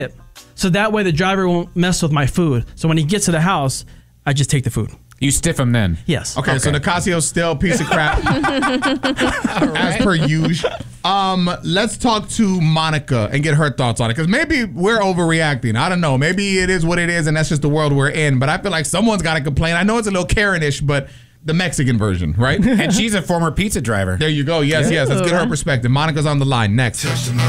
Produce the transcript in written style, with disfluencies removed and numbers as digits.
it. So that way the driver won't mess with my food. So when he gets to the house, I just take the food. You stiff him then? Yes. Okay, so Nicasio's still a piece of crap. As per usual. Let's talk to Monica and get her thoughts on it. Because maybe we're overreacting. I don't know. Maybe it is what it is and that's just the world we're in. But I feel like someone's got to complain. I know it's a little Karen-ish, but the Mexican version, right? And she's a former pizza driver. There you go. Yes. Let's get her perspective. Monica's on the line next.